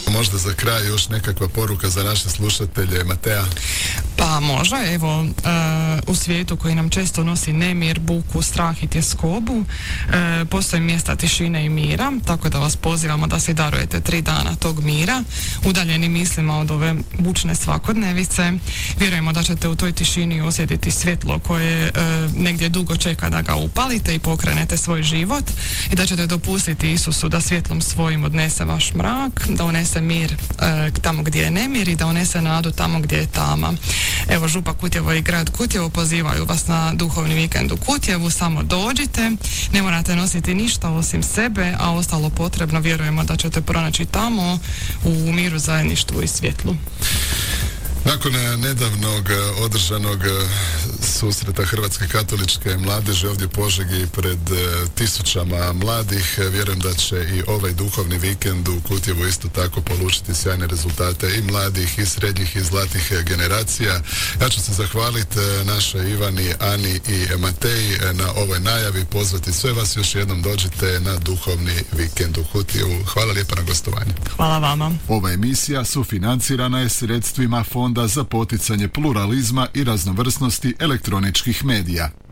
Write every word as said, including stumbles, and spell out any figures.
Možda za kraj još nekakva poruka za naše slušatelje, Matea? Pa može, evo, e, u svijetu koji nam često nosi nemir, buku, strah i tjeskobu, e, postoji mjesta tišine i mira, tako da vas pozivamo da si darujete tri dana tog mira, udaljeni mislima od ove bučne svakodnevice. Vjerujemo da ćete u toj tišini osjetiti svjetlo koje e, negdje dugo čeka da ga upalite i pokrenete svoj život i da ćete dopustiti Isusu da svjetlom svojim odnese vaš mrak, da unese mir e, tamo gdje je nemir i da unese nadu tamo gdje je tama. Evo, Župa Kutjevo i grad Kutjevo pozivaju vas na duhovni vikend u Kutjevu, samo dođite, ne morate nositi ništa osim sebe, a ostalo potrebno vjerujemo da ćete pronaći tamo u miru, zajedništvu i svjetlu. Nakon nedavnog održanog susreta Hrvatske katoličke mladeži ovdje u Požegi pred tisućama mladih, vjerujem da će i ovaj duhovni vikend u Kutjevu isto tako polučiti sjajne rezultate i mladih, i srednjih, i zlatih generacija. Ja ću se zahvaliti našoj Ivani, Ani i Mateji na ovoj najavi, pozvati sve vas još jednom dođite na duhovni vikend u Kutjevu. Hvala lijepa na gostovanju. Hvala vama. Ova emisija sufinancirana je sredstvima Fonda za poticanje pluralizma i raznovrsnosti elektroničkih medija.